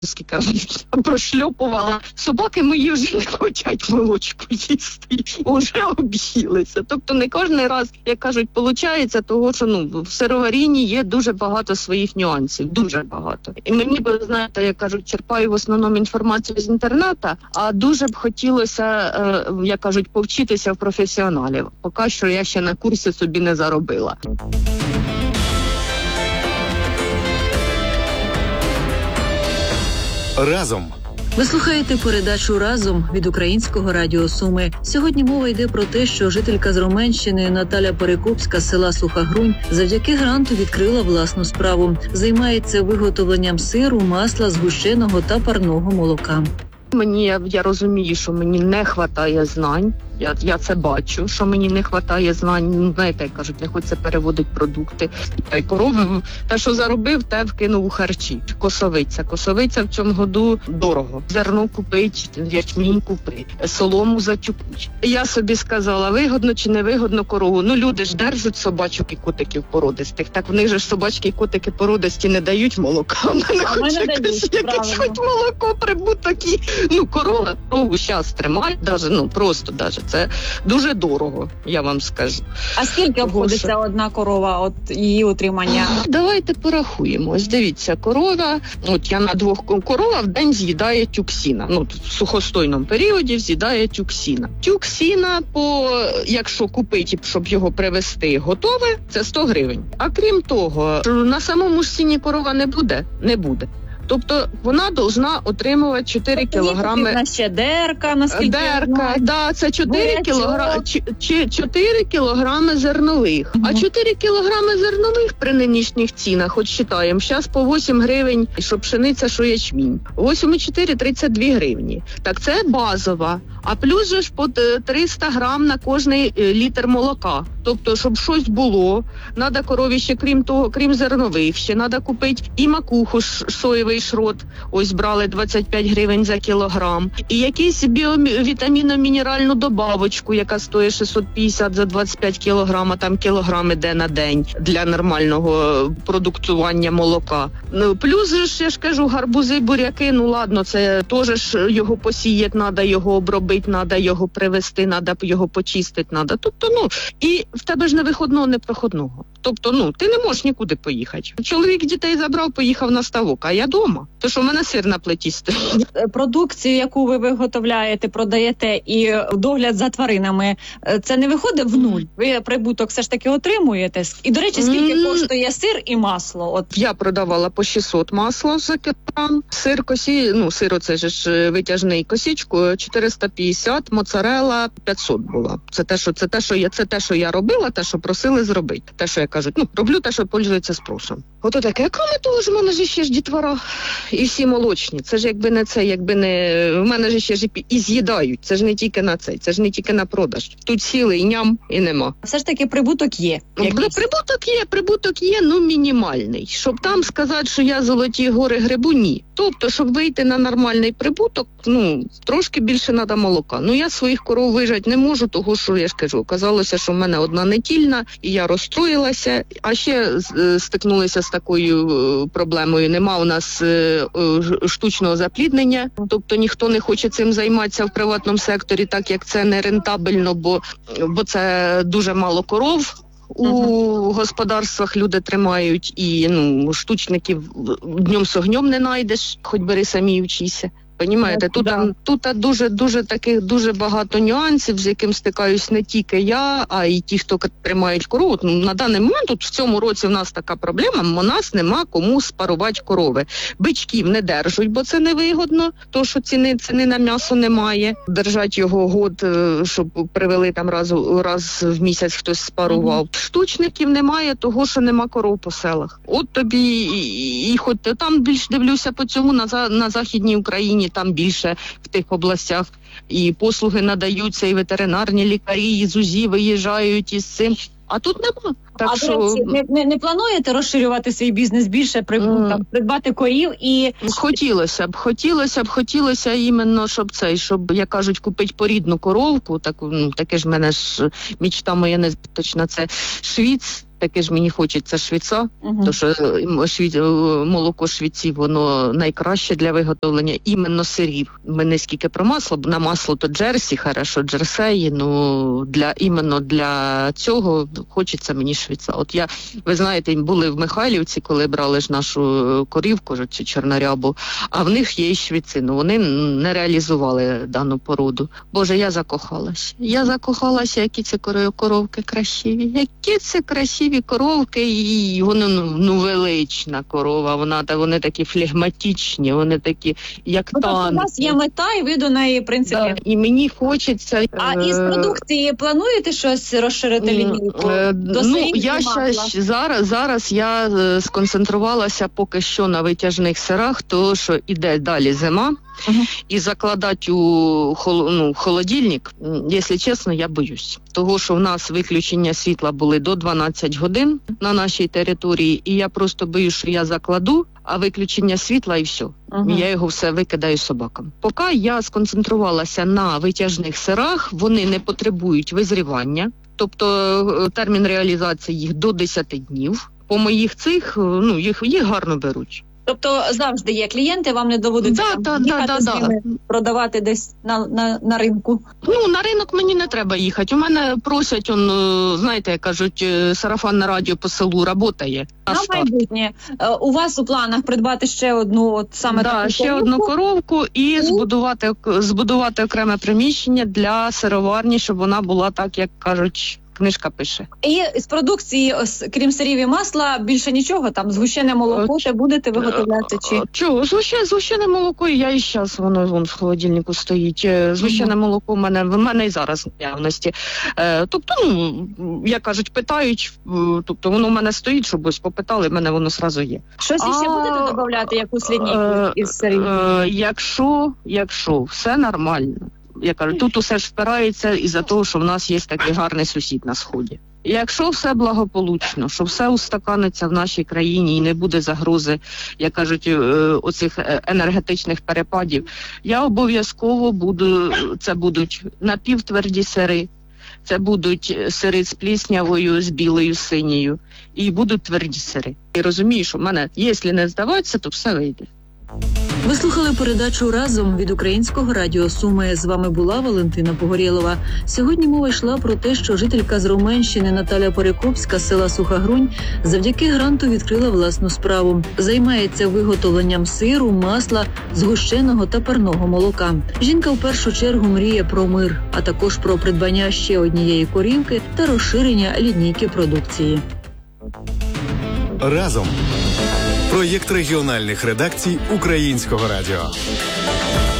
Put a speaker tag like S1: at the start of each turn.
S1: скільки я прошльопувала. Собаки мої вже не хочуть молочку їсти, вже об'їлися. Тобто не кожен раз, як кажуть, виходить, того, що в сироварінні є дуже багато своїх нюансів, дуже багато. І мені, знаєте, як кажуть, черпаю в основному інформацію з інтернету, а дуже б хотілося, як кажуть, повчитися в професіоналів. Поки що я ще на курси собі не заробила.
S2: Разом.
S3: Ви слухаєте передачу «Разом» від Українського радіо Суми. Сьогодні мова йде про те, що жителька з Роменщини Наталя Перекупська з села Суха Грунь завдяки гранту відкрила власну справу. Займається виготовленням сиру, масла, згущеного та парного молока.
S1: Я розумію, що мені не вистачає знань. Я це бачу, що мені не вистачає знань. Знаєте, як кажуть, не хочеться переводити продукти. Та корови, те, що заробив, те вкинув у харчі. Косовиця в цьому году дорого. Зерно купить, ячмінь купить, солому затюкуть. Я собі сказала, вигодно чи не вигодно корову. Люди ж держать собачок і котиків породистих. Так в них же ж собачки і котики породисті не дають молока. А мене хоч якесь хоч молоко, прибуток і... корову зараз тримають, просто. Це дуже дорого, я вам скажу.
S4: А скільки обходиться одна корова, от її утримання?
S1: Давайте порахуємо. Ось дивіться, я на 2 корова в день з'їдає тюк сіна. В сухостойному періоді з'їдає тюк сіна. Тюк сіна, якщо купити, щоб його привезти готове, це 100 гривень. А крім того, на самому ж сіні корова не буде. Тобто вона повинна отримувати 4 кілограми.
S4: Ще дерка, наскільки
S1: це 4 кілограми зернових. А 4 кілограми зернових при нинішніх цінах, вважаємо, зараз по 8 гривень, що пшениця, що ячмінь. 8,4 – 32 гривні. Так це базова. А плюс же ж по 300 грам на кожний літр молока. Тобто, щоб щось було, треба корові ще, крім зернових, ще треба купити і макуху, соєвий шрот, ось брали 25 гривень за кілограм, і якусь біовітамінно-мінеральну добавочку, яка стоїть 650 за 25 кілограм, а там кілограм іде на день для нормального продуктування молока. Плюс же, я ж кажу, гарбузи, буряки, ладно, це теж його посіяти треба, його обробити треба, його привезти треба, його почистити треба. Тобто, і в тебе ж не виходного, не проходного. Тобто, ти не можеш нікуди поїхати. Чоловік дітей забрав, поїхав на ставок, а я дома. То що в мене сир на плиті стоїть.
S4: Продукцію, яку ви виготовляєте, продаєте і догляд за тваринами, це не виходить в нуль? Ви прибуток все ж таки отримуєте? І, до речі, скільки коштує сир і масло?
S1: Я продавала по 600 масло за кілограм. Сир оце ж витяжний косічку, 450, моцарелла 500 була. Це те, що я робила, те, що просили зробити. Те, що я кажу, роблю те, що пользується спросом. Ото таке, крім того ж, в мене ж ще ж дітвора і всі молочні. Це ж в мене ж ще ж і з'їдають. Це ж не тільки на це ж не тільки на продаж. Тут сіли і ням, і нема.
S4: Все ж таки прибуток є.
S1: Прибуток є, мінімальний. Щоб там сказати, що я золоті гори грибу, ні. Тобто, щоб вийти на нормальний прибуток, трошки більше треба молока. Я своїх коров вижати не можу, того, що, я ж кажу, оказалося, що в мене одна нетільна, і я розстроїлася, а ще стикнулися з такою проблемою. Нема у нас штучного запліднення, тобто ніхто не хоче цим займатися в приватному секторі, так як це не рентабельно, бо це дуже мало коров. У господарствах люди тримають, і штучників днем з огнем не знайдеш, хоч бери самі вчися. Понімаєте, тут дуже багато нюансів, з яким стикаюсь не тільки я, а й ті, хто тримають корову. На даний момент в цьому році в нас така проблема, у нас нема кому спарувати корови. Бичків не держать, бо це невигодно, то що ціни на м'ясо немає. Держать його год, щоб привели там раз в місяць хтось спарував. Штучників немає, того що нема коров по селах. От тобі і хоч там більш дивлюся по цьому на Західній Україні, там більше в тих областях і послуги надаються, і ветеринарні лікарі, і з УЗІ виїжджають із цим. А тут нема.
S4: Так що не плануєте розширювати свій бізнес більше, придбати корів і... Хотілося іменно, щоб, як кажуть, купити порідну коровку, таке ж в мене ж мечта моя не точна, це швіц.
S1: таки ж мені хочеться швіца, тому що молоко швіців, воно найкраще для виготовлення іменно сирів. Ми не скільки про масло, на масло то Джерсі, хорошо, Джерсеї, ну іменно для цього хочеться мені швіца. От ви знаєте, були в Михайлівці, коли брали ж нашу корівку, цю чорнорябу, а в них є і швіци, ну вони не реалізували дану породу. Боже, я закохалася, які це коровки красиві, які це красиві коровки, і вони, велична корова, вони такі флегматичні, вони такі, як танки.
S4: У вас є мета, і ви до неї, в принципі.
S1: Да, і мені хочеться...
S4: А із продукції плануєте щось розширити лінійку?
S1: Зараз я сконцентрувалася поки що на витяжних сирах, тому що іде далі зима, і закладати у холодильник, якщо чесно, я боюсь. Того, що в нас виключення світла були до 12 годин на нашій території, і я просто боюсь, що я закладу, а виключення світла і все. Я його все викидаю собакам. Поки я сконцентрувалася на витяжних сирах, вони не потребують визрівання, тобто термін реалізації їх до 10 днів. По моїх цих, їх гарно беруть.
S4: Тобто завжди є клієнти, вам не доводиться їхати з ними продавати десь на ринку?
S1: На ринок мені не треба їхати. У мене просять, знаєте, як кажуть, сарафанне радіо по селу працює.
S4: На майбутнє. У вас у планах придбати ще одну,
S1: ще одну коровку і збудувати окреме приміщення для сироварні, щоб вона була так, як кажуть, книжка пише.
S4: І з продукції, крім сирів і масла, більше нічого? Там згущене молоко те будете виготовляти? Чи?
S1: Чого? Згущене молоко, я і зараз, воно в холодильнику стоїть. Згущене молоко в мене і зараз в наявності. Тобто, як кажуть, питають, тобто воно в мене стоїть, щоб ось попитали, в мене воно одразу є.
S4: Щось іще будете додавати, якусь лінійку із сирів?
S1: Якщо все нормально, я кажу, тут усе ж впирається із-за того, що в нас є такий гарний сусід на Сході. Якщо все благополучно, що все устаканиться в нашій країні і не буде загрози, як кажуть, оцих енергетичних перепадів, я обов'язково це будуть напівтверді сири, це будуть сири з пліснявою, з білою, синьою, і будуть тверді сири. І розумію, що в мене, якщо не здаватися, то все вийде.
S3: Ви слухали передачу «Разом» від Українського радіо Суми. З вами була Валентина Погорєлова. Сьогодні мова йшла про те, що жителька з Роменщини Наталя Перекопська з села Суха Грунь завдяки гранту відкрила власну справу. Займається виготовленням сиру, масла, згущеного та парного молока. Жінка в першу чергу мріє про мир, а також про придбання ще однієї корівки та розширення лінійки продукції.
S2: «Разом» – проєкт регіональних редакцій Українського радіо.